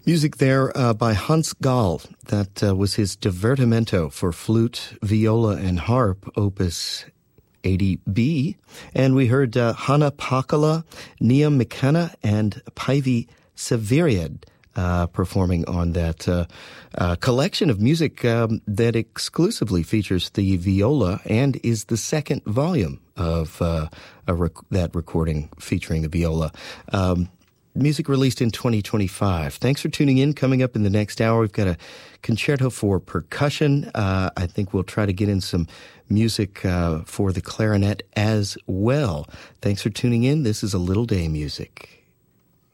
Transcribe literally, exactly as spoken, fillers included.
Music there uh, by Hans Gall. That uh, was his Divertimento for flute, viola, and harp, opus eighty B. And we heard uh, Hanna Pakala, Nia McKenna, and Päivi Säveriad uh, performing on that uh, uh, collection of music um, that exclusively features the viola and is the second volume of uh, a rec- that recording featuring the viola. Um, Music released in twenty twenty-five. Thanks for tuning in. Coming up in the next hour, we've got a concerto for percussion. Uh, I think we'll try to get in some music uh, for the clarinet as well. Thanks for tuning in. This is A Little Day Music.